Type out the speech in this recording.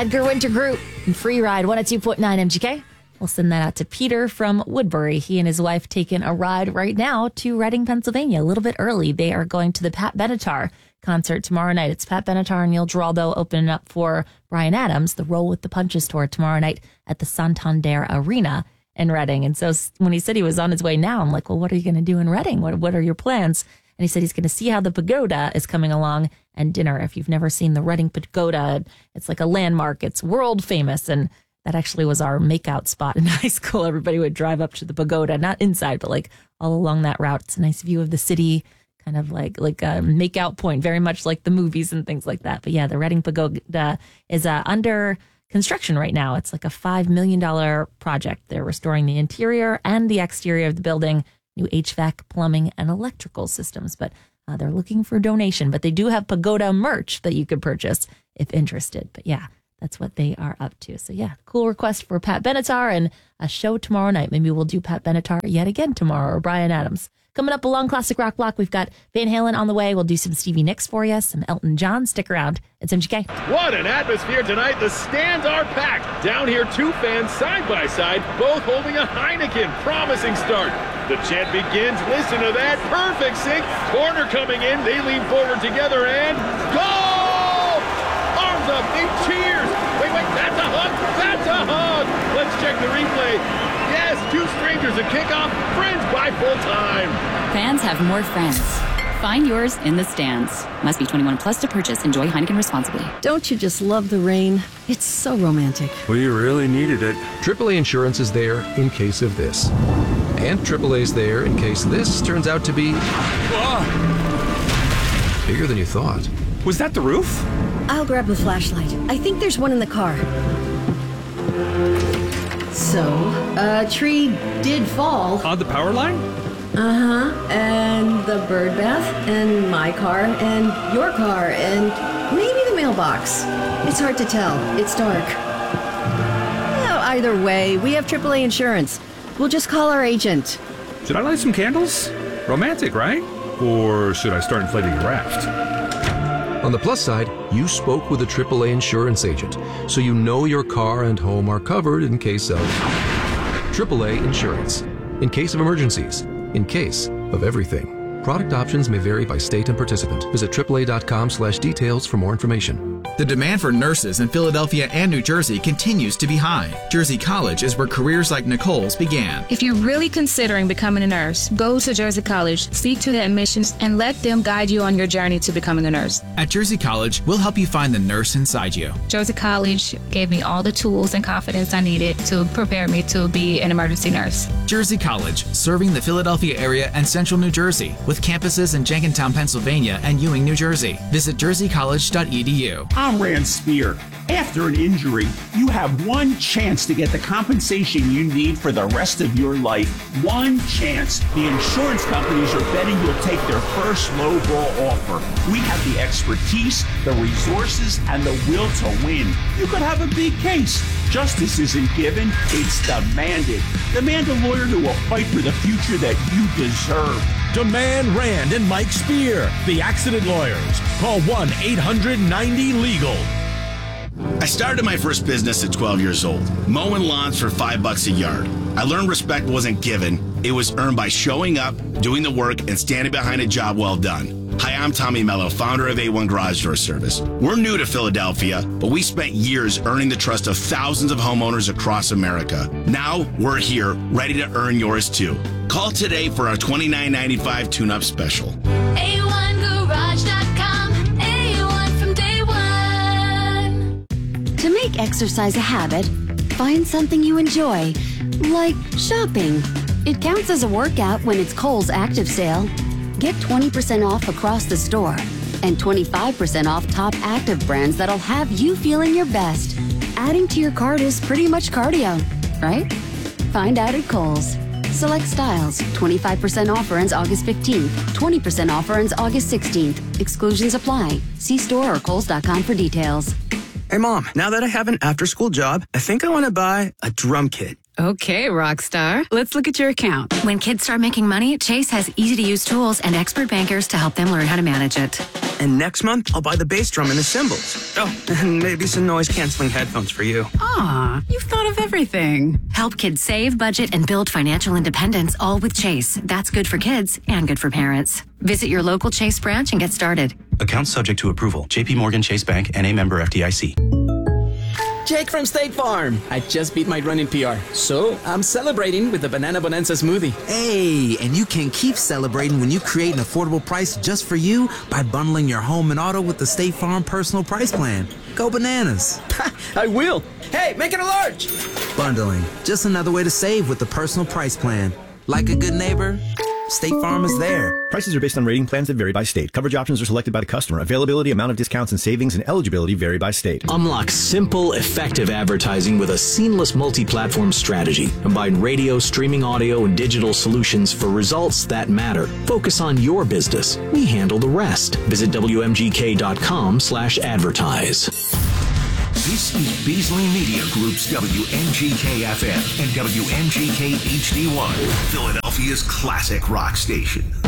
Edgar Winter Group and Free Ride 102.9 MGK. We'll send that out to Peter from Woodbury. He and his wife taking a ride right now to Reading, Pennsylvania, a little bit early. They are going to the Pat Benatar concert tomorrow night. It's Pat Benatar and Neil Giraldo opening up for Bryan Adams, the Roll with the Punches tour tomorrow night at the Santander Arena in Reading. And so when he said he was on his way now, I'm like, well, what are you going to do in Reading? What are your plans? And he said he's going to see how the pagoda is coming along and dinner. If you've never seen the Reading Pagoda, it's like a landmark. It's world famous. And that actually was our makeout spot in high school. Everybody would drive up to the pagoda, not inside, but like all along that route. It's a nice view of the city, kind of like a makeout point, very much like the movies and things like that. But yeah, the Reading Pagoda is under construction right now. It's like a $5 million project. They're restoring the interior and the exterior of the building, new HVAC, plumbing, and electrical systems. But they're looking for donation. But they do have pagoda merch that you could purchase if interested. But yeah, that's what they are up to. So yeah, cool request for Pat Benatar and a show tomorrow night. Maybe we'll do Pat Benatar yet again tomorrow or Bryan Adams. Coming up along Classic Rock Block, we've got Van Halen on the way. We'll do some Stevie Nicks for you, some Elton John. Stick around. It's MGK. What an atmosphere tonight. The stands are packed. Down here, two fans side by side, both holding a Heineken. Promising start. The chant begins. Listen to that. Perfect sync. Corner coming in. They lean forward together and goal! Arms up. They cheers. Wait. That's a hug. That's a hug. Let's check the replay. Yes, two strangers at kickoff. Friends by full time. Fans have more friends. Find yours in the stands. Must be 21 plus to purchase. Enjoy Heineken responsibly. Don't you just love the rain? It's so romantic. We really needed it. AAA Insurance is there in case of this. And AAA's there in case this turns out to be bigger than you thought. Was that the roof? I'll grab the flashlight. I think there's one in the car. So, a tree did fall. On the power line? And the bird bath, and my car, and your car, and maybe the mailbox. It's hard to tell. It's dark. Well, either way, we have AAA insurance. We'll just call our agent. Should I light some candles? Romantic, right? Or should I start inflating the raft? On the plus side, you spoke with a AAA insurance agent, so you know your car and home are covered in case of AAA Insurance. In case of emergencies. In case of everything. Product options may vary by state and participant. Visit AAA.com/details for more information. The demand for nurses in Philadelphia and New Jersey continues to be high. Jersey College is where careers like Nicole's began. If you're really considering becoming a nurse, go to Jersey College, speak to the admissions, and let them guide you on your journey to becoming a nurse. At Jersey College, we'll help you find the nurse inside you. Jersey College gave me all the tools and confidence I needed to prepare me to be an emergency nurse. Jersey College, serving the Philadelphia area and central New Jersey, with campuses in Jenkintown, Pennsylvania and Ewing, New Jersey. Visit jerseycollege.edu. I'm Rand Spear. After an injury, you have one chance to get the compensation you need for the rest of your life. One chance. The insurance companies are betting you'll take their first lowball offer. We have the expertise, the resources, and the will to win. You could have a big case. Justice isn't given, it's demanded. Demand a lawyer who will fight for the future that you deserve. Demand Rand and Mike Spear, the accident lawyers. Call 1-800-90-LEGAL. I started my first business at 12 years old, mowing lawns for $5 a yard. I learned respect wasn't given, it was earned by showing up, doing the work, and standing behind a job well done. Hi, I'm Tommy Mello, founder of A1 Garage Door Service. We're new to Philadelphia, but we spent years earning the trust of thousands of homeowners across America. Now, we're here, ready to earn yours too. Call today for our $29.95 tune-up special. A1Garage.com, A1 from day one. To make exercise a habit, find something you enjoy, like shopping. It counts as a workout when it's Kohl's Active Sale. Get 20% off across the store and 25% off top active brands that'll have you feeling your best. Adding to your cart is pretty much cardio, right? Find out at Kohl's. Select styles. 25% offer ends August 15th. 20% offer ends August 16th. Exclusions apply. See store or Kohls.com for details. Hey, Mom, now that I have an after-school job, I think I want to buy a drum kit. Okay, Rockstar. Let's look at your account. When kids start making money, Chase has easy-to-use tools and expert bankers to help them learn how to manage it. And next month, I'll buy the bass drum and the cymbals. Oh, and maybe some noise-canceling headphones for you. Aw, you've thought of everything. Help kids save, budget, and build financial independence, all with Chase. That's good for kids and good for parents. Visit your local Chase branch and get started. Account subject to approval. JP Morgan Chase Bank, N.A. member FDIC. Jake from State Farm. I just beat my running PR, so I'm celebrating with the Banana Bonanza smoothie. Hey, and you can keep celebrating when you create an affordable price just for you by bundling your home and auto with the State Farm Personal Price Plan. Go bananas. I will. Hey, make it a large. Bundling, just another way to save with the Personal Price Plan. Like a good neighbor, State Farm is there. Prices are based on rating plans that vary by state. Coverage options are selected by the customer. Availability, amount of discounts and savings, and eligibility vary by state. Unlock simple, effective advertising with a seamless multi-platform strategy. Combine radio, streaming audio, and digital solutions for results that matter. Focus on your business. We handle the rest. Visit WMGK.com/advertise. This is Beasley Media Group's WMGK-FM and WMGK HD1, Philadelphia's classic rock station.